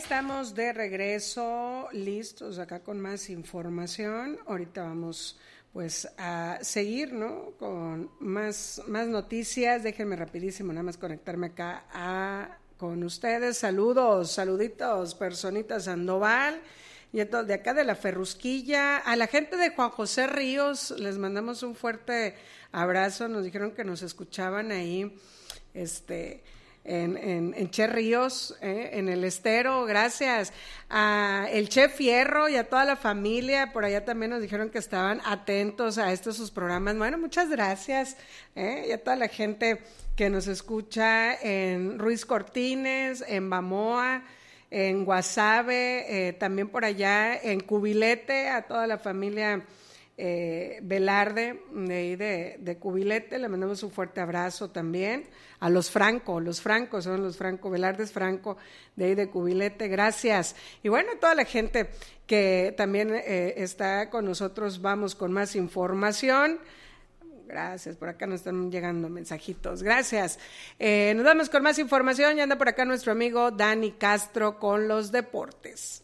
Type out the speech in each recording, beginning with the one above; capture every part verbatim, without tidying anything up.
estamos de regreso, listos acá con más información. Ahorita vamos pues a seguir, ¿no? Con más, más noticias. Déjenme rapidísimo nada más conectarme acá a, con ustedes. Saludos, saluditos, personitas Sandoval. Y entonces de acá de la Ferrusquilla, a la gente de Juan José Ríos, les mandamos un fuerte abrazo. Nos dijeron que nos escuchaban ahí, este... En, en, en Che Ríos, eh, en el Estero, gracias a el Che Fierro y a toda la familia, por allá también nos dijeron que estaban atentos a estos sus programas. Bueno, muchas gracias, eh, y a toda la gente que nos escucha en Ruiz Cortines, en Bamoa, en Guasave, eh, también por allá en Cubilete, a toda la familia Eh, Velarde de ahí de, de Cubilete, le mandamos un fuerte abrazo también a los Franco, los Francos son los Franco, Velardes Franco de ahí de Cubilete, gracias. Y bueno, toda la gente que también eh, está con nosotros, vamos con más información. Gracias, por acá nos están llegando mensajitos, gracias. Eh, nos vamos con más información, ya anda por acá nuestro amigo Dani Castro con los deportes.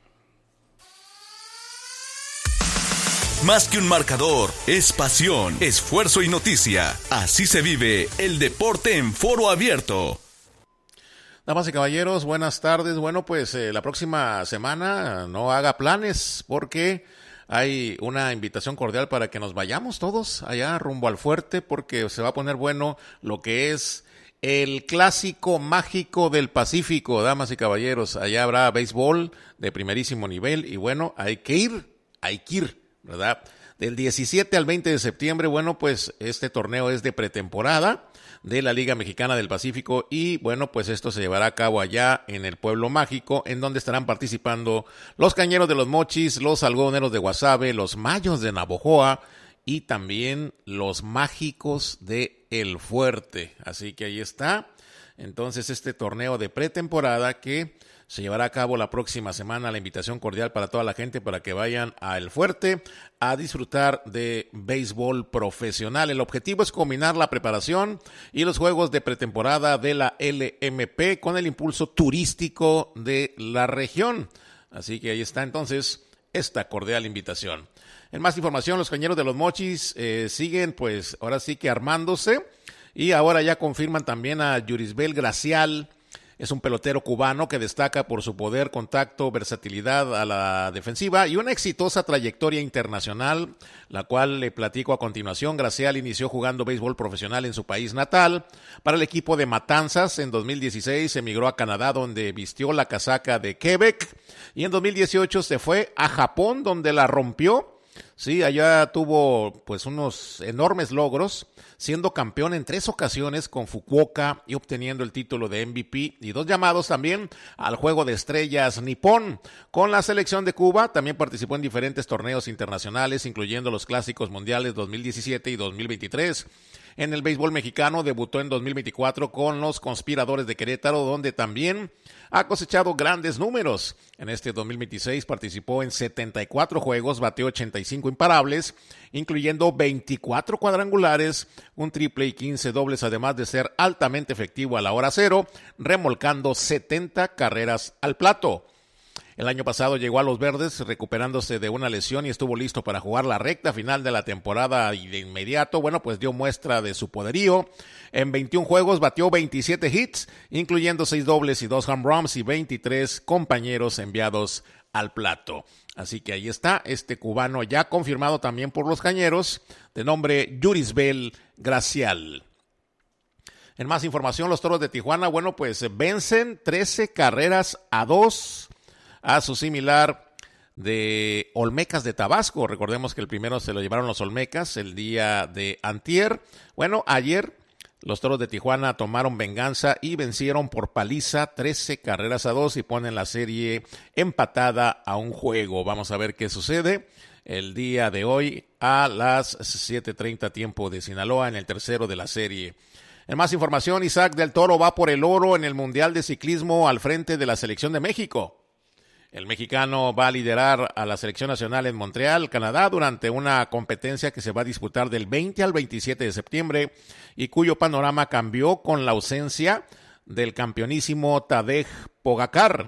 Más que un marcador, es pasión, esfuerzo y noticia. Así se vive el deporte en Foro Abierto. Damas y caballeros, buenas tardes. Bueno, pues eh, la próxima semana no haga planes porque hay una invitación cordial para que nos vayamos todos allá rumbo al fuerte porque se va a poner bueno lo que es el clásico mágico del Pacífico, damas y caballeros. Allá habrá béisbol de primerísimo nivel y bueno, hay que ir, hay que ir. ¿Verdad? Del diecisiete al veinte de septiembre, bueno, pues este torneo es de pretemporada de la Liga Mexicana del Pacífico y bueno, pues esto se llevará a cabo allá en el Pueblo Mágico, en donde estarán participando los Cañeros de los Mochis, los Algodoneros de Guasave, los Mayos de Navojoa y también los Mágicos de El Fuerte. Así que ahí está. Entonces este torneo de pretemporada que se llevará a cabo la próxima semana. La invitación cordial para toda la gente para que vayan a El Fuerte a disfrutar de béisbol profesional. El objetivo es combinar la preparación y los juegos de pretemporada de la L M P con el impulso turístico de la región. Así que ahí está entonces esta cordial invitación. En más información, los Cañeros de los Mochis eh, siguen pues ahora sí que armándose y ahora ya confirman también a Yurisbel Gracial. Es un pelotero cubano que destaca por su poder, contacto, versatilidad a la defensiva y una exitosa trayectoria internacional, la cual le platico a continuación. Gracial inició jugando béisbol profesional en su país natal. Para el equipo de Matanzas, en dos mil dieciséis emigró a Canadá, donde vistió la casaca de Quebec, y en dos mil dieciocho se fue a Japón, donde la rompió. Sí, allá tuvo pues unos enormes logros, siendo campeón en tres ocasiones con Fukuoka y obteniendo el título de M V P y dos llamados también al Juego de Estrellas Nippon. Con la selección de Cuba también participó en diferentes torneos internacionales, incluyendo los Clásicos Mundiales dos mil diecisiete y dos mil veintitrés. En el béisbol mexicano debutó en dos mil veinticuatro con los Conspiradores de Querétaro, donde también ha cosechado grandes números. En este dos mil veintiséis participó en setenta y cuatro juegos, bateó ochenta y cinco imparables, incluyendo veinticuatro cuadrangulares, un triple y quince dobles, además de ser altamente efectivo a la hora cero, remolcando setenta carreras al plato. El año pasado llegó a los Verdes recuperándose de una lesión y estuvo listo para jugar la recta final de la temporada y de inmediato, bueno, pues dio muestra de su poderío. En veintiún juegos batió veintisiete hits, incluyendo seis dobles y dos home runs y veintitrés compañeros enviados al plato. Así que ahí está este cubano ya confirmado también por los Cañeros, de nombre Yurisbel Gracial. En más información, los Toros de Tijuana, bueno, pues vencen trece carreras a dos a su similar de Olmecas de Tabasco. Recordemos que el primero se lo llevaron los Olmecas el día de antier. Bueno, ayer los Toros de Tijuana tomaron venganza y vencieron por paliza trece carreras a dos y ponen la serie empatada a un juego. Vamos a ver qué sucede el día de hoy a las siete treinta tiempo de Sinaloa en el tercero de la serie. En más información, Isaac del Toro va por el oro en el Mundial de Ciclismo al frente de la Selección de México. El mexicano va a liderar a la selección nacional en Montreal, Canadá, durante una competencia que se va a disputar del veinte al veintisiete de septiembre y cuyo panorama cambió con la ausencia del campeonísimo Tadej Pogacar.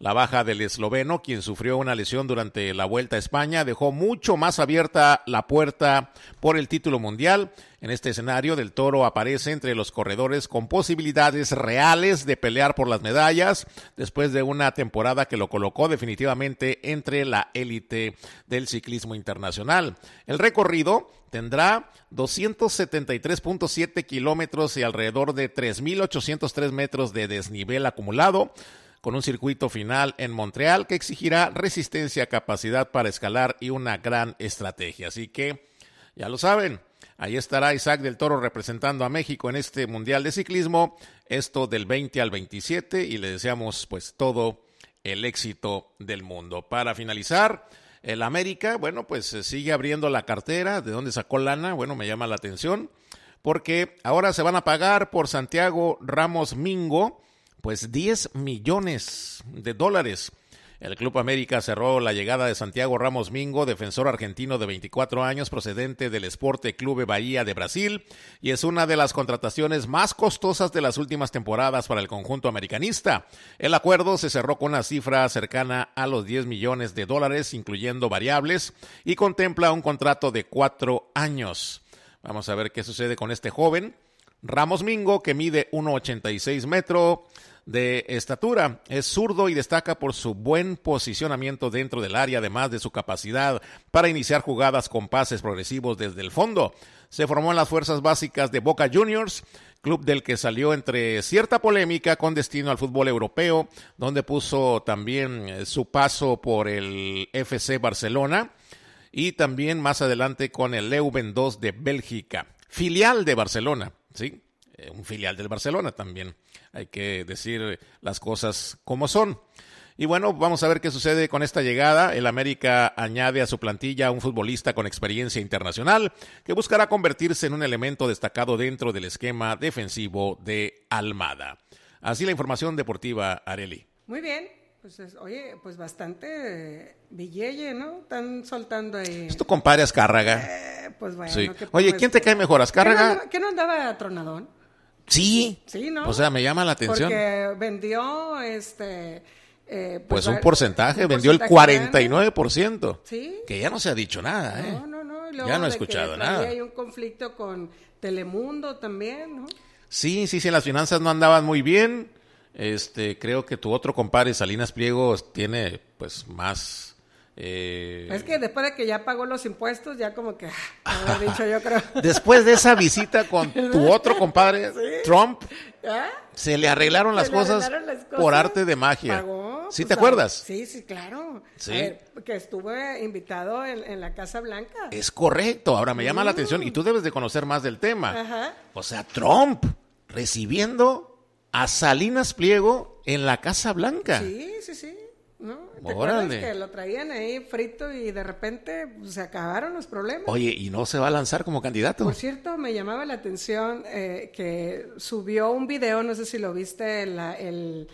La baja del esloveno, quien sufrió una lesión durante la Vuelta a España, dejó mucho más abierta la puerta por el título mundial. En este escenario, Del Toro aparece entre los corredores con posibilidades reales de pelear por las medallas, después de una temporada que lo colocó definitivamente entre la élite del ciclismo internacional. El recorrido tendrá doscientos setenta y tres punto siete kilómetros y alrededor de tres mil ochocientos tres metros de desnivel acumulado, con un circuito final en Montreal que exigirá resistencia, capacidad para escalar y una gran estrategia. Así que, ya lo saben, ahí estará Isaac Del Toro representando a México en este Mundial de Ciclismo, esto del veinte al veintisiete, y le deseamos pues todo el éxito del mundo. Para finalizar, el América, bueno, pues sigue abriendo la cartera. ¿De dónde sacó lana? Bueno, me llama la atención, porque ahora se van a pagar por Santiago Ramos Mingo, pues diez millones de dólares. El Club América cerró la llegada de Santiago Ramos Mingo, defensor argentino de veinticuatro años, procedente del Esporte Clube Bahía de Brasil, y es una de las contrataciones más costosas de las últimas temporadas para el conjunto americanista. El acuerdo se cerró con una cifra cercana a los diez millones de dólares, incluyendo variables, y contempla un contrato de cuatro años. Vamos a ver qué sucede con este joven Ramos Mingo, que mide uno ochenta y seis metros de estatura. Es zurdo y destaca por su buen posicionamiento dentro del área, además de su capacidad para iniciar jugadas con pases progresivos desde el fondo. Se formó en las fuerzas básicas de Boca Juniors, club del que salió entre cierta polémica con destino al fútbol europeo, donde puso también su paso por el F C Barcelona y también más adelante con el Leuven dos de Bélgica, filial de Barcelona, ¿sí? Un filial del Barcelona también. Hay que decir las cosas como son. Y bueno, vamos a ver qué sucede con esta llegada. El América añade a su plantilla a un futbolista con experiencia internacional que buscará convertirse en un elemento destacado dentro del esquema defensivo de Almada. Así la información deportiva, Arely. Muy bien. Pues es, oye, pues bastante eh, billete, ¿no? Están soltando ahí. ¿Es tu compadre Azcárraga? Eh, pues bueno. Sí. Oye, ¿quién te cae mejor, Azcárraga? ¿Qué no, no andaba tronadón? Sí. Sí, ¿no? O sea, me llama la atención. Porque vendió, este... Eh, pues, pues un va, porcentaje, un vendió porcentaje el cuarenta y nueve por ciento. Sí. Que ya no se ha dicho nada, ¿eh? No, no, no. Y luego ya no he de escuchado que nada. Hay un conflicto con Telemundo también, ¿no? Sí, sí, sí, las finanzas no andaban muy bien. Este, creo que tu otro compadre, Salinas Pliego, tiene pues más... Eh... Es que después de que ya pagó los impuestos, ya como que, ah, dicho yo creo. Después de esa visita con tu otro compadre, ¿sí? Trump, ¿Ah? se le arreglaron las, cosas, arreglaron las cosas por arte de magia. Pagó, ¿Sí pues, te acuerdas? Sí, sí, claro. Sí. A ver, que estuve invitado en, en la Casa Blanca. Es correcto, ahora me llama mm. la atención y tú debes de conocer más del tema. Ajá. O sea, Trump recibiendo a Salinas Pliego en la Casa Blanca. Sí, sí, sí. ¿No? ¿Te Órale. acuerdas que lo traían ahí frito y de repente pues, se acabaron los problemas? Oye, ¿y no se va a lanzar como candidato? Por cierto, me llamaba la atención eh, que subió un video, no sé si lo viste, la, el,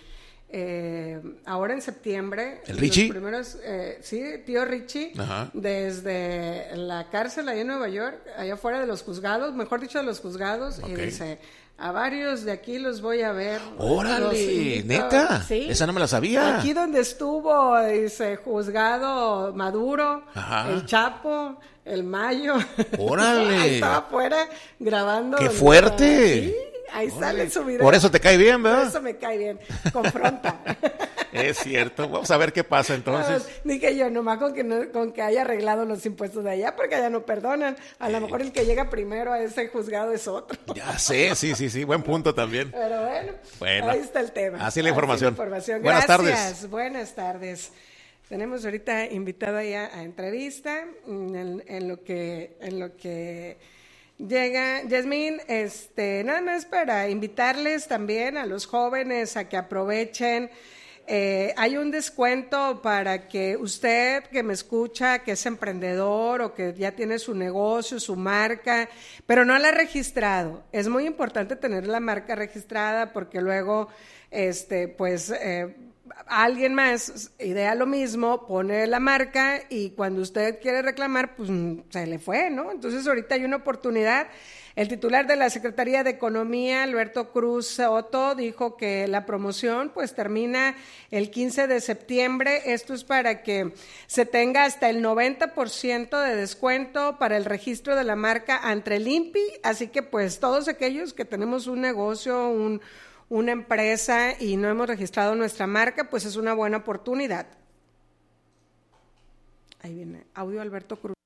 eh, ahora en septiembre. ¿El Richie? Los primeros, eh, sí, tío Richie, Ajá. Desde la cárcel allá en Nueva York, allá afuera de los juzgados, mejor dicho de los juzgados, Okay. y dice... A varios de aquí los voy a ver. ¡Órale! ¿Neta? ¿Sí? Esa no me la sabía. Aquí donde estuvo, dice, juzgado Maduro, Ajá. el Chapo, el Mayo. ¡Órale! Ahí estaba afuera grabando. ¡Qué fuerte! Sí, ahí ¡Órale! sale su video. Por eso te cae bien, ¿verdad? Por eso me cae bien. Confronta. Es cierto. Vamos a ver qué pasa entonces. No, dije yo, nomás con que, no, con que haya arreglado los impuestos de allá, porque allá no perdonan. A lo mejor el que llega primero a ese juzgado es otro. Ya sé, sí, sí, sí. Buen punto también. Pero bueno, bueno, ahí está el tema. Así la información. Así la información. Buenas Gracias. tardes. Buenas tardes. Tenemos ahorita invitado ya a entrevista en, en lo que en lo que llega Yasmín, este, nada más para invitarles también a los jóvenes a que aprovechen. Eh, hay un descuento para que usted que me escucha, que es emprendedor o que ya tiene su negocio, su marca, pero no la ha registrado. Es muy importante tener la marca registrada porque luego, este, pues, eh, alguien más idea lo mismo, pone la marca y cuando usted quiere reclamar, pues se le fue, ¿no? Entonces ahorita hay una oportunidad. El titular de la Secretaría de Economía, Alberto Cruz Otto, dijo que la promoción pues termina el quince de septiembre. Esto es para que se tenga hasta el noventa por ciento de descuento para el registro de la marca ante el I N P I. Así que pues todos aquellos que tenemos un negocio, un, una empresa y no hemos registrado nuestra marca, pues es una buena oportunidad. Ahí viene audio Alberto Cruz.